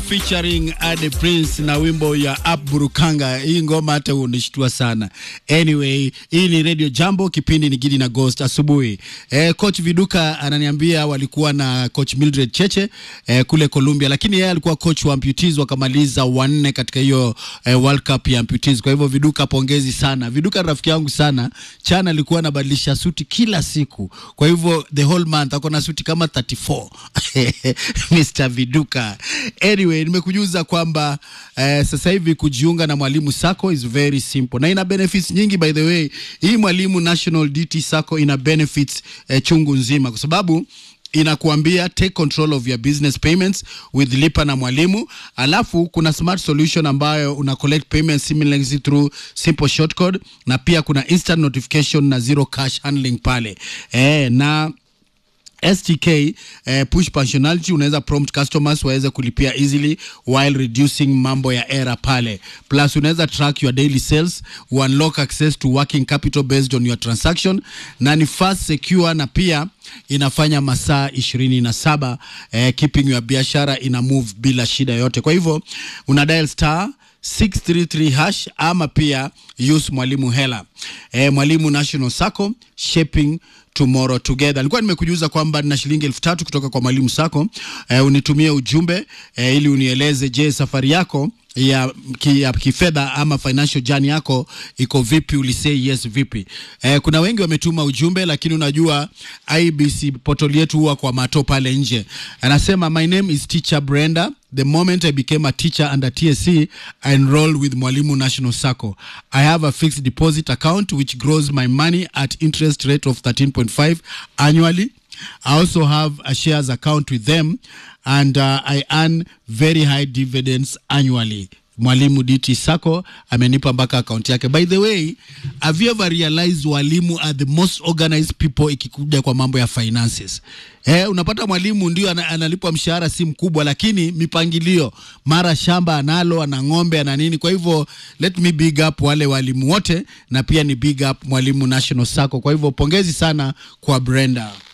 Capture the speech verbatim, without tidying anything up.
featuring Ade Prince na wimbo ya Up Burukanga. Hii ngoma hata unishtua sana. Anyway, hii ni Radio Jambo, kipindi ni Gidi na Ghost asubuhi. Eh, coach Viduka ananiambia walikuwa na coach Mildred Cheche eh, kule Colombia, lakini yeye alikuwa coach wa amputees, wakamaliza wanne katika hiyo eh, World Cup ya amputees. Kwa hivyo Viduka, pongezi sana. Viduka rafiki yangu sana. Chana alikuwa anabadilisha suti kila siku. Kwa hivyo the whole month ako na suti kama thirty-four. Mister Viduka. Anyway, nimekujuza kwamba eh, sasa hivi kujiunga na Mwalimu Sacco is very simple. Na ina benefits nyingi by the way. Hii Mwalimu National D T Sacco ina benefits eh, chungu nzima kwa sababu inakuambia take control of your business payments with Lipa na Mwalimu. Alafu kuna smart solution ambayo una collect payments seamlessly through simple shortcode, na pia kuna instant notification na zero cash handling pale. Eh, na S T K eh, push functionality, unaweza prompt customers waweze kulipia easily while reducing mambo ya error pale. Plus unaweza track your daily sales, unlock access to working capital based on your transaction, na ni fast, secure, na pia inafanya masaa ishirini na saba eh, keeping your biashara ina move bila shida yote. Kwa hivyo una dial star six three three hash ama pia use Mwalimu Hela. Eh, Mwalimu National Sacco, shaping tomorrow together. Nilikuwa nimekujuza kwamba nina shilingi elfu tatu kutoka kwa Mwalimu Sacco. Eh, unitumie ujumbe eh, ili unieleze, je, safari yako ya, ki, ya kifedha ama financial journey yako iko vipi, ulisay yes vipi. Eh, kuna wengi wametuma ujumbe, lakini unajua I B C portal yetu huwa kwa mato pale nje. Anasema my name is Teacher Brenda. The moment I became a teacher under T S C, I enrolled with Mwalimu National Sacco. I have a fixed deposit account which grows my money at interest rate of thirteen point five annually. I also have a shares account with them, and uh, I earn very high dividends annually. Mwalimu D T Sacco amenipa mpaka account yake. By the way, have you ever realized walimu are the most organized people ikikuja kwa mambo ya finances? Eh, unapata mwalimu ndio analipwa mshahara si mkubwa, lakini mipangilio, mara shamba analo, ana ng'ombe, ana nini. Kwa hivyo let me big up wale walimu wote, na pia ni big up Mwalimu National Sacco. Kwa hivyo pongezi sana kwa Brenda.